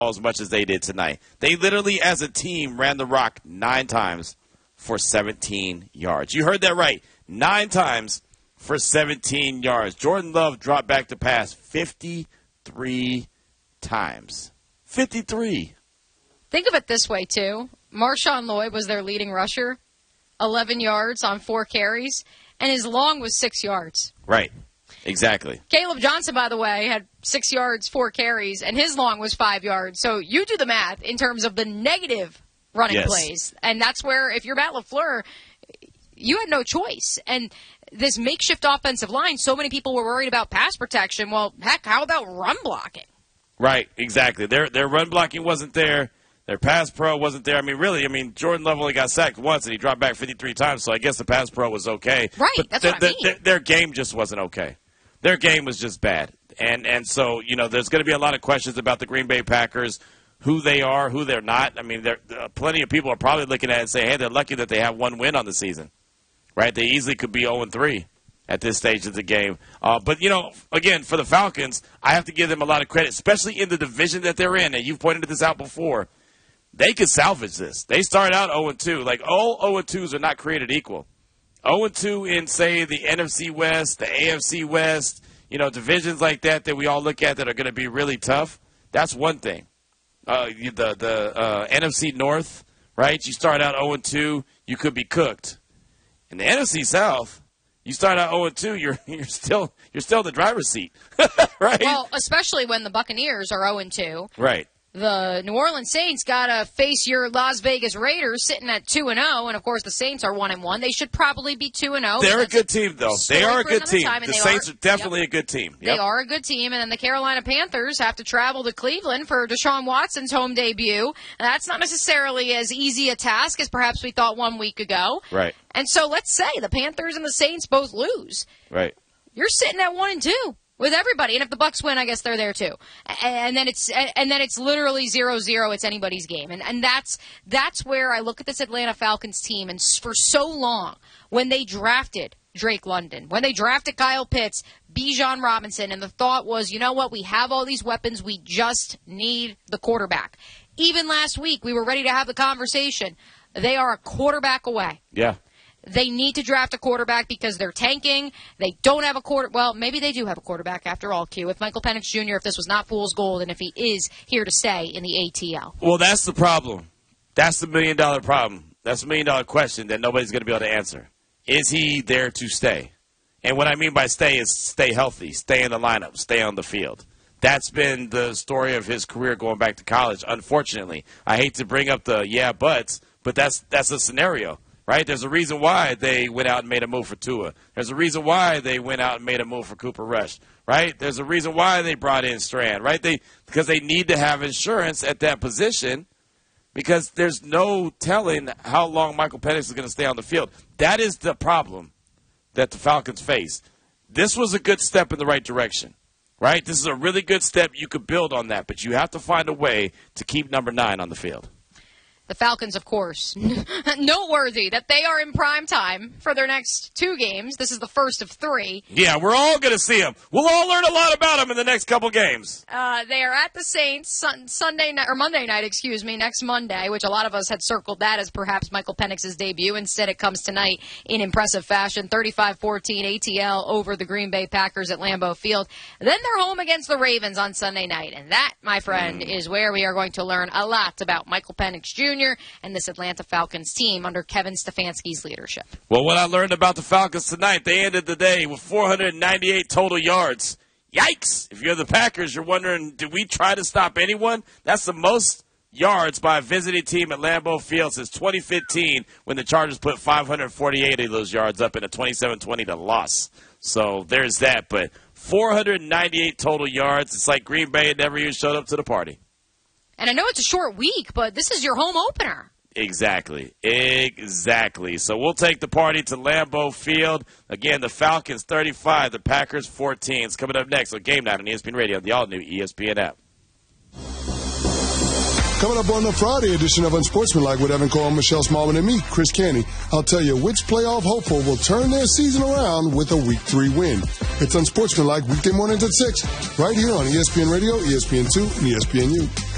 as much as they did tonight. They literally, as a team, ran the rock 9 times for 17 yards. You heard that right. 9 times for 17 yards. Jordan Love dropped back to pass 53 times. 53. Think of it this way, too. Marshawn Lloyd was their leading rusher, 11 yards on 4 carries, and his long was 6 yards. Right. Exactly. Caleb Johnson, by the way, had 6 yards, 4 carries, and his long was 5 yards. So you do the math in terms of the negative running plays. And that's where, if you're Matt LaFleur, you had no choice. And this makeshift offensive line, so many people were worried about pass protection. Well, heck, how about run blocking? Right, exactly. Their run blocking wasn't there. Their pass pro wasn't there. I mean, really, Jordan Love only got sacked once, and he dropped back 53 times, so I guess the pass pro was okay. Right, but that's what I mean. Their game just wasn't okay. Their game was just bad. And so, there's going to be a lot of questions about the Green Bay Packers, who they are, who they're not. Plenty of people are probably looking at it and saying, hey, they're lucky that they have 1 win on the season. Right? They easily could be 0-3 at this stage of the game. But, again, for the Falcons, I have to give them a lot of credit, especially in the division that they're in. And you've pointed this out before. They could salvage this. They started out 0-2. Like, all 0-2s are not created equal. 0-2 in, say, the NFC West, the AFC West, divisions like that we all look at that are going to be really tough. That's one thing. The NFC North, right? You start out 0-2, you could be cooked. In the NFC South, you start out 0-2, you're still in the driver's seat, right? Well, especially when the Buccaneers are 0-2. Right. The New Orleans Saints got to face your Las Vegas Raiders sitting at 2-0, and of course the Saints are 1-1. They should probably be 2-0. They're a good team, though. They are a good team. The Saints are definitely a good team. Yep. They are a good team, and then the Carolina Panthers have to travel to Cleveland for Deshaun Watson's home debut. And that's not necessarily as easy a task as perhaps we thought 1 week ago. Right. And so let's say the Panthers and the Saints both lose. Right. You're sitting at 1-2. With everybody, and if the Bucs win, I guess they're there too. And then it's literally 0-0. It's anybody's game, and that's where I look at this Atlanta Falcons team. And for so long, when they drafted Drake London, when they drafted Kyle Pitts, Bijan Robinson, and the thought was, you know what, we have all these weapons, we just need the quarterback. Even last week, we were ready to have the conversation. They are a quarterback away. Yeah. They need to draft a quarterback because they're tanking. They don't have a well, maybe they do have a quarterback after all, Q. With Michael Penix Jr., if this was not fool's gold, and if he is here to stay in the ATL. Well, that's the problem. That's the $1 million problem. That's a $1 million question that nobody's going to be able to answer. Is he there to stay? And what I mean by stay is stay healthy, stay in the lineup, stay on the field. That's been the story of his career going back to college, unfortunately. I hate to bring up the buts, but that's a scenario. Right? There's a reason why they went out and made a move for Tua. There's a reason why they went out and made a move for Cooper Rush. Right? There's a reason why they brought in Strand. Right? Because they need to have insurance at that position because there's no telling how long Michael Penix is going to stay on the field. That is the problem that the Falcons face. This was a good step in the right direction. Right? This is a really good step. You could build on that, but you have to find a way to keep number 9 on the field. The Falcons, of course, noteworthy that they are in prime time for their next 2 games. This is the first of 3. Yeah, we're all going to see them. We'll all learn a lot about them in the next couple games. They are at the Saints Monday night, next Monday, which a lot of us had circled that as perhaps Michael Penix's debut. Instead, it comes tonight in impressive fashion, 35-14 ATL over the Green Bay Packers at Lambeau Field. Then they're home against the Ravens on Sunday night, and that, my friend, is where we are going to learn a lot about Michael Penix Jr. and this Atlanta Falcons team under Kevin Stefanski's leadership. Well, what I learned about the Falcons tonight, they ended the day with 498 total yards. Yikes! If you're the Packers, you're wondering, did we try to stop anyone? That's the most yards by a visiting team at Lambeau Field since 2015 when the Chargers put 548 of those yards up in a 27-20 loss. So there's that. But 498 total yards. It's like Green Bay never even showed up to the party. And I know it's a short week, but this is your home opener. Exactly. So we'll take the party to Lambeau Field. Again, the Falcons 35, the Packers 14. It's coming up next on Game Night on ESPN Radio, the all-new ESPN app. Coming up on the Friday edition of Unsportsmanlike with Evan Cole, Michelle Smallman, and me, Chris Canty, I'll tell you which playoff hopeful will turn their season around with a Week 3 win. It's Unsportsmanlike weekday mornings at 6, right here on ESPN Radio, ESPN2, and ESPNU.